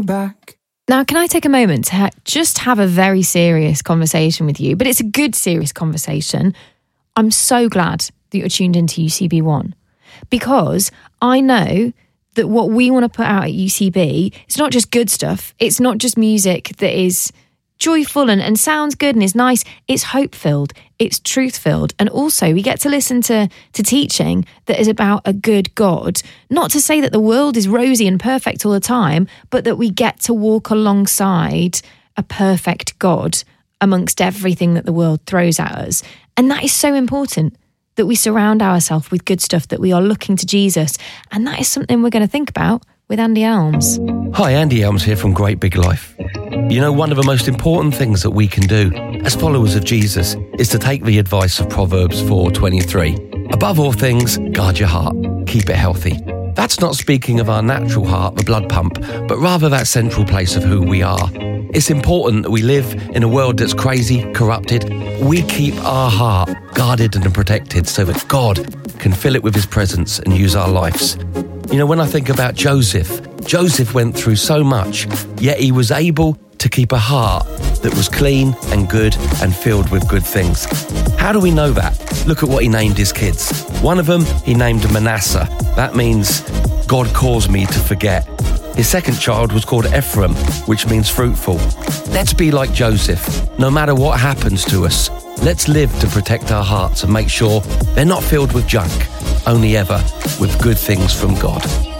back. Now, can I take a moment to just have a very serious conversation with you? But it's a good, serious conversation. I'm so glad that you're tuned into UCB One, because I know that what we want to put out at UCB, it's not just good stuff. It's not just music that is joyful and sounds good and is nice. It's hope-filled. It's truth-filled. And also we get to listen to teaching that is about a good God. Not to say that the world is rosy and perfect all the time, but that we get to walk alongside a perfect God amongst everything that the world throws at us. And that is so important, that we surround ourselves with good stuff, that we are looking to Jesus. And that is something we're going to think about with Andy Elmes. Hi, Andy Elmes here from Great Big Life. You know, one of the most important things that we can do as followers of Jesus is to take the advice of Proverbs 4:23. Above all things, guard your heart, keep it healthy. That's not speaking of our natural heart, the blood pump, but rather that central place of who we are. It's important that we live in a world that's crazy, corrupted. We keep our heart guarded and protected so that God can fill it with his presence and use our lives. You know, when I think about Joseph went through so much, yet he was able to keep a heart that was clean and good and filled with good things. How do we know that? Look at what he named his kids. One of them, he named Manasseh. That means God calls me to forget. His second child was called Ephraim, which means fruitful. Let's be like Joseph. No matter what happens to us, let's live to protect our hearts and make sure they're not filled with junk, only ever with good things from God.